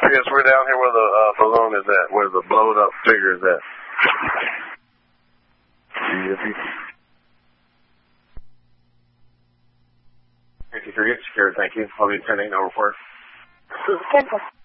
Yes, we're down here where the balloon is at, where the blowed up figure is at. Secured, thank you. I'll be 10-8 over 4.